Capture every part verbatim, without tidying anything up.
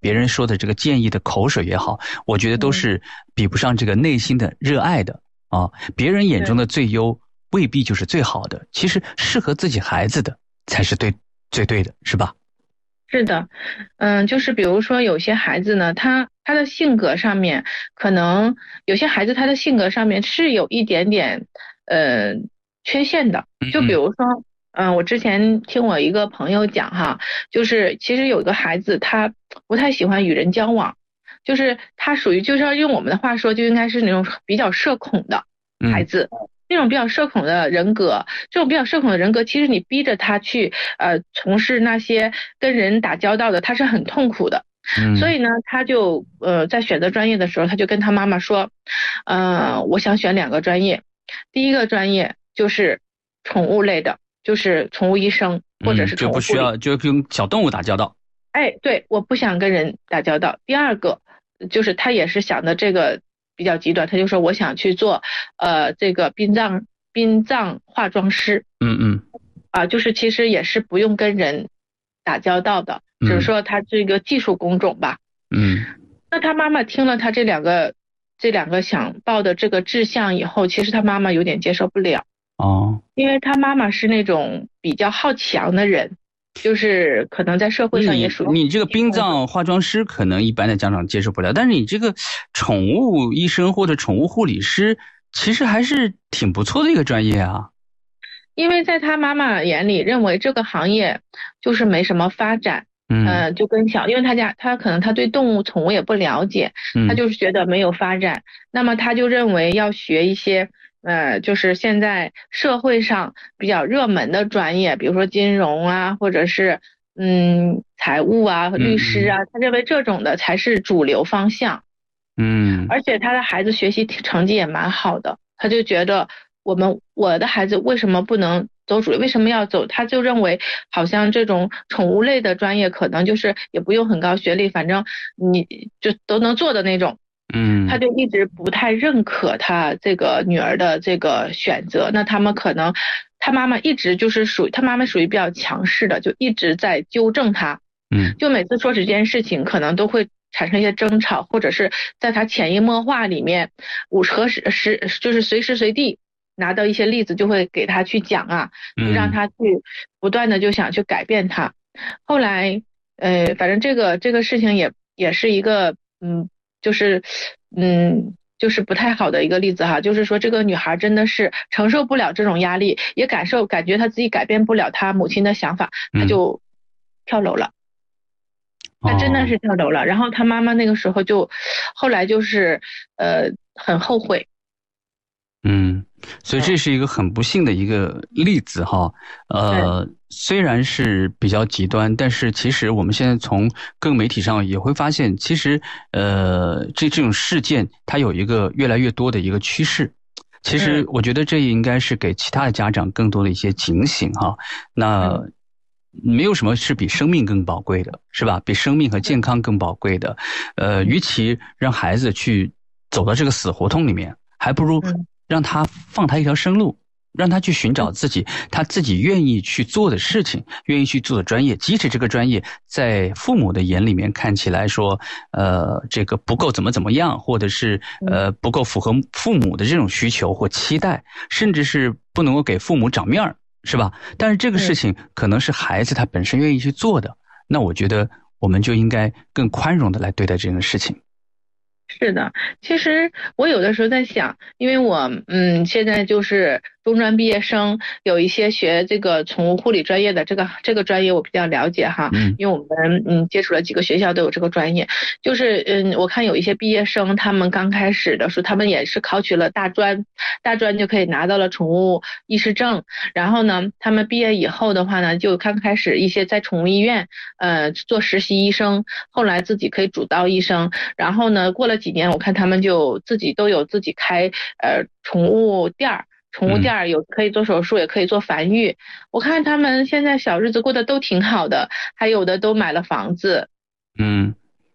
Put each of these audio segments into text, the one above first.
别人说的这个建议的口水也好，我觉得都是比不上这个内心的热爱的啊。别人眼中的最优未必就是最好的，其实适合自己孩子的才是对最对的，是吧？ 是的，嗯，就是比如说有些孩子呢，他他的性格上面可能有些孩子他的性格上面是有一点点呃缺陷的，就比嗯嗯如说，嗯，我之前听我一个朋友讲哈，就是其实有个孩子他不太喜欢与人交往，就是他属于就是要用我们的话说，就应该是那种比较社恐的孩嗯子。那种比较社恐的人格，这种比较社恐的人格，其实你逼着他去呃从事那些跟人打交道的，他是很痛苦的。所嗯以呢，他就呃在选择专业的时候，他就跟他妈妈说，呃，我想选两个专业，第一个专业就是宠物类的，就是宠物医生或者嗯， 是就不需宠物护理。 要就跟小动物打交道。 哎，对，我不想跟人打交道。第二个就是他也是想的这个比较极端，他就说我想去做呃这个殡葬殡葬化妆师嗯嗯啊，就是其实也是不用跟人打交道的，只是嗯说他这个技术工种吧。 嗯。 那他妈妈听了他这两个这两个想报的这个志向以后，其实他妈妈有点接受不了。 哦， 因为他妈妈是那种比较好强的人，就是可能在社会上也你属于你这个殡激动的。 葬化妆师可能一般的家长接受不了，但是你这个宠物医生或者宠物护理师，其实还是挺不错的一个专业啊。 因为在他妈妈眼里，认为这个行业就是没什么发展， 嗯呃，就跟小，因为他家他可能他对动物宠物也不了解，他嗯就是觉得没有发展，那么他就认为要学一些，呃，就是现在社会上比较热门的专业，比如说金融啊，或者是嗯财务啊、律师嗯啊，他认为这种的才是主流方向。 嗯而且他的孩子学习成绩也蛮好的，他就觉得我们我的孩子为什么不能走主流，为什么要走？他就认为好像这种宠物类的专业可能就是也不用很高学历，反正你就都能做的那种。他嗯就一直不太认可他这个女儿的这个选择。那他们可能他妈妈一直就是属于他妈妈属于比较强势的，就一直在纠正他。 嗯就每次说这件事情，可能都会产生一些争吵，或者是在他潜移默化里面，我何时时就是随时随地拿到一些例子，就会给他去讲啊，就让嗯他去不断的就想去改变他。后来，呃，反正这个这个事情也也是一个，嗯，就是嗯。就是不太好的一个例子哈，就是说这个女孩真的是承受不了这种压力，也感受感觉她自己改变不了她母亲的想法，她嗯。 就跳楼了。他真的哦。 是跳楼了，然后他妈妈那个时候就，后来就是呃很后悔。 嗯，所以这嗯， 是一个很不幸的一个例子哈。 对， 呃，虽然是比较极端，但是其实我们现在从各个媒体上也会发现，其实呃这这种事件它有一个越来越多的一个趋势。其实嗯我觉得这应该是给其他的家长更多的一些警醒哈。那嗯没有什么是比生命更宝贵的，是吧？比生命和健康更宝贵的。呃，与其让孩子去走到这个死胡同里面，还不如嗯让他放他一条生路，让他去寻找自己他自己愿意去做的事情，愿意去做的专业。即使这个专业在父母的眼里面看起来说，呃，这个不够怎么怎么样，或者是嗯呃不够符合父母的这种需求或期待，甚至是不能够给父母长面儿，是吧？但是这个事嗯。 情可能是孩子他本身愿意去做的，那我觉得我们就应该更宽容的来对待这件事情。 是的，其实我有的时候在想，因为我嗯现在就是中专毕业生，有一些学这个宠物护理专业的，这个这个专业我比较了解哈， 嗯因为我们嗯接触了几个学校都有这个专业，就是嗯我看有一些毕业生，他们刚开始的时候，他们也是考取了大专，大专就可以拿到了宠物医师证，然后呢，他们毕业以后的话呢，就刚开始一些在宠物医院呃做实习医生，后来自己可以主刀医生。然后呢，过了几年，我看他们就自己都有自己开呃宠物店儿，宠物嗯店儿有可以做手术，也可以做繁育。我看他们现在小日子过得都挺好的，还有的都买了房子。 嗯。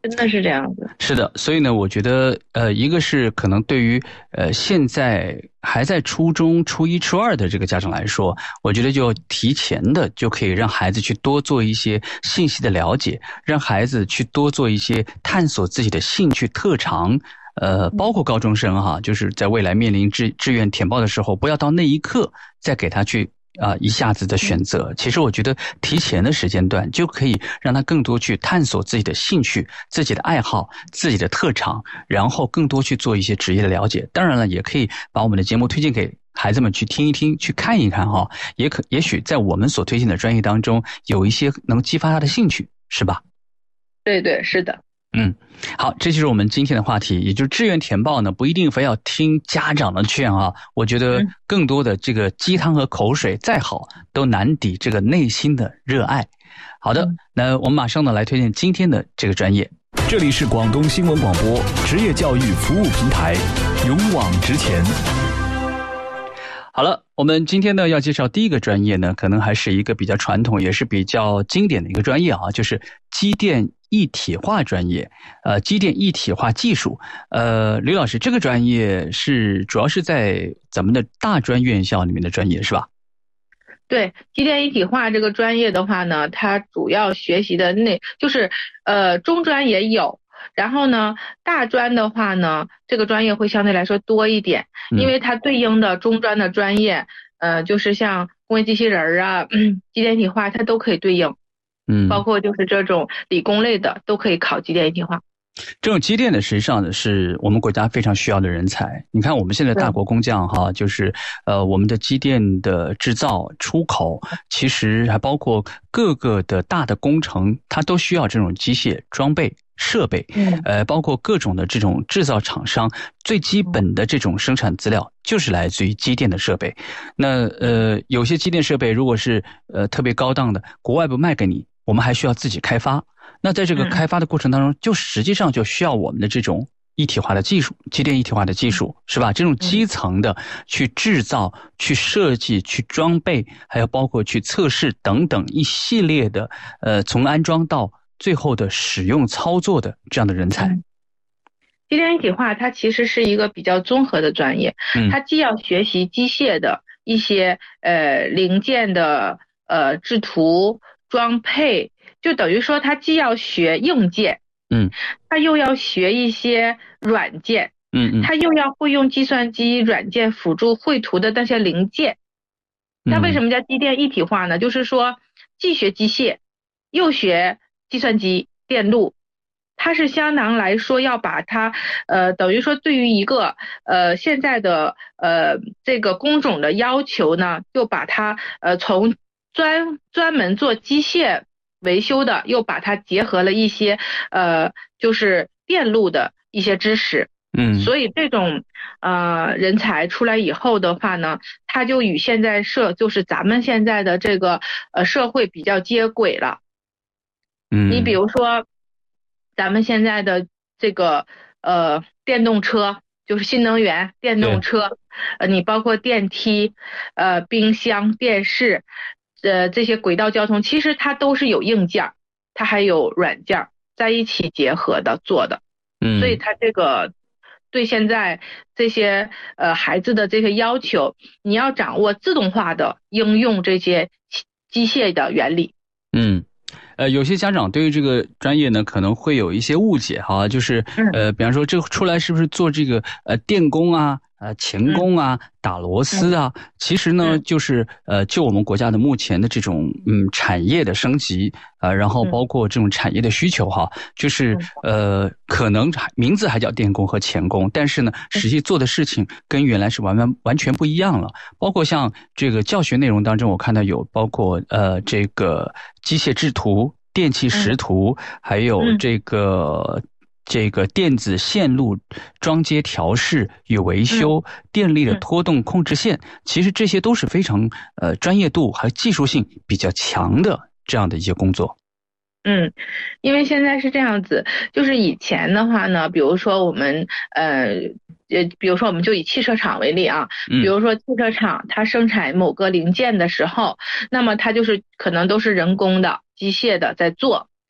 真的是这样子。 是的，所以呢，我觉得，呃，一个是可能对于呃现在还在初中、初一、初二的这个家长来说，我觉得就提前的就可以让孩子去多做一些信息的了解，让孩子去多做一些探索自己的兴趣特长。呃，包括高中生哈，就是在未来面临志志愿填报的时候，不要到那一刻再给他去啊、呃、一下子的选择。其实我觉得提前的时间段就可以让他更多去探索自己的兴趣、自己的爱好、自己的特长，然后更多去做一些职业的了解。当然了，也可以把我们的节目推荐给孩子们去听一听，去看一看哈。也可也许在我们所推荐的专业当中，有一些能激发他的兴趣，是吧？ 对对，是的。 嗯，好，这就是我们今天的话题，也就是志愿填报呢，不一定非要听家长的劝啊。我觉得更多的这个鸡汤和口水再好，都难抵这个内心的热爱。好的，那我们马上呢来推荐今天的这个专业。 这里是广东新闻广播职业教育服务平台，勇往直前。 好了，我们今天呢要介绍第一个专业呢，可能还是一个比较传统，也是比较经典的一个专业啊，就是机电一体化专业，呃，机电一体化技术。呃，吕老师，这个专业是主要是在咱们的大专院校里面的专业是吧？ 对，机电一体化这个专业的话呢，它主要学习的内就是呃中专也有。然后呢，大专的话呢，这个专业会相对来说多一点，因为它对应的中专的专业，呃，就是像工业机器人啊、机电一体化，它都可以对应，嗯，包括就是这种理工类的都可以考机电一体化。 这种机电呢，实际上呢是我们国家非常需要的人才。你看我们现在大国工匠哈，就是呃我们的机电的制造出口，其实还包括各个的大的工程，它都需要这种机械装备设备，呃包括各种的这种制造厂商，最基本的这种生产资料就是来自于机电的设备。那呃有些机电设备如果是呃特别高档的，国外不卖给你，我们还需要自己开发。那在这个开发的过程当中，就实际上就需要我们的这种一体化的技术，机电一体化的技术，是吧？这种基层的去制造、去设计、去装备，还有包括去测试等等一系列的，呃，从安装到最后的使用操作的这样的人才。 机电一体化它其实是一个比较综合的专业，它既要学习机械的一些呃零件的呃制图、装配。就等于说它既要学硬件，嗯，它又要学一些软件，嗯嗯，它又要会用计算机软件辅助绘图的那些零件。它为什么叫机电一体化呢？就是说既学机械，又学计算机电路，它是相当来说要把它呃等于说对于一个呃现在的呃这个工种的要求呢，就把它呃从专专门做机械维修的，又把它结合了一些呃就是电路的一些知识，嗯，所以这种呃人才出来以后的话呢，他就与现在社就是咱们现在的这个呃社会比较接轨了。嗯，你比如说咱们现在的这个呃电动车，就是新能源电动车，呃你包括电梯、呃冰箱、电视。呃，这些轨道交通其实它都是有硬件，它还有软件在一起结合的做的，嗯，所以它这个对现在这些呃孩子的这些要求，你要掌握自动化的应用这些机械的原理。 嗯，呃，有些家长对于这个专业呢可能会有一些误解哈，就是呃，比方说这出来是不是做这个呃电工啊？呃，钳工啊，打螺丝啊，其实呢，就是呃，就我们国家的目前的这种嗯产业的升级啊、呃，然后包括这种产业的需求哈，就是呃，可能名字还叫电工和钳工，但是呢，实际做的事情跟原来是完完完全不一样了。包括像这个教学内容当中，我看到有包括呃这个机械制图、电气识图，还有这个。这个电子线路装接调试与维修、嗯、电力的拖动控制线，其实这些都是非常呃专业度和技术性比较强的这样的一些工作。 嗯，因为现在是这样子，就是以前的话呢，比如说我们呃呃，比如说我们就以汽车厂为例啊，比如说汽车厂它生产某个零件的时候，那么它就是可能都是人工的、机械的在做。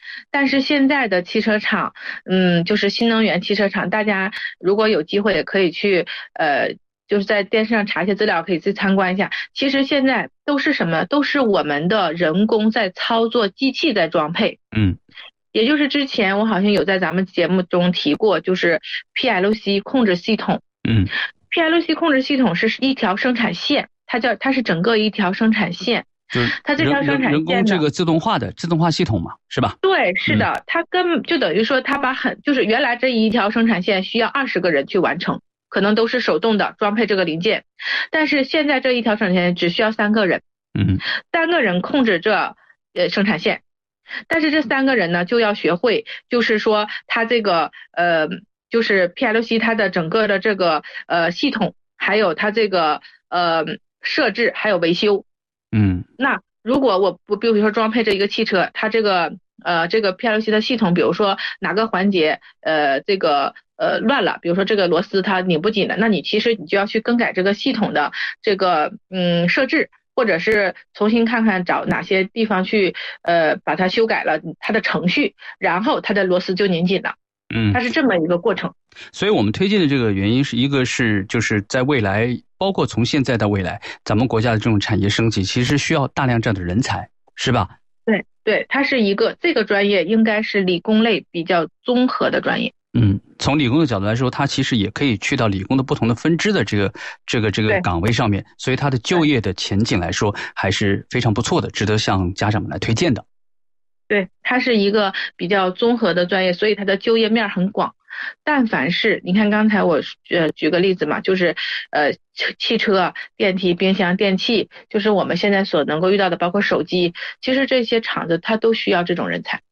但是现在的汽车厂，嗯，就是新能源汽车厂，大家如果有机会也可以去，呃，就是在电视上查一些资料，可以去参观一下。其实现在都是什么？都是我们的人工在操作，机器在装配。 嗯， 也就是之前我好像有在咱们节目中提过，就是 P L C 控制系统。 嗯 ，P L C 控制系统是一条生产线，它叫它是整个一条生产线。 就是它这条生产线人工这个自动化的自动化系统嘛，是吧？ 对，是的，它根本就等于说，它把很就是原来这一条生产线需要二十个人去完成，可能都是手动的装配这个零件，但是现在这一条生产线只需要三个人， 嗯， 三个人控制这呃生产线，但是这三个人呢就要学会，就是说它这个呃就是 P L C 它的整个的这个呃系统，还有它这个呃设置还有维修。 嗯， 那如果我不比如说装配这一个汽车，它这个呃这个 P L C 的系统，比如说哪个环节呃这个呃乱了，比如说这个螺丝它拧不紧了，那你其实你就要去更改这个系统的这个嗯设置，或者是重新看看找哪些地方去呃把它修改了它的程序，然后它的螺丝就拧紧了。 嗯， 它是这么一个过程。 所以我们推荐的这个原因是一个是就是在未来，包括从现在到未来，咱们国家的这种产业升级，其实需要大量这样的人才，是吧？ 对对，它是一个这个专业应该是理工类比较综合的专业。 嗯，从理工的角度来说，它其实也可以去到理工的不同的分支的这个这个这个岗位上面，所以它的就业的前景来说还是非常不错的，值得向家长们来推荐的。 对，它是一个比较综合的专业，所以它的就业面很广。但凡是你看刚才我呃举个例子嘛，就是呃汽车、电梯、冰箱、电器，就是我们现在所能够遇到的，包括手机，其实这些厂子它都需要这种人才。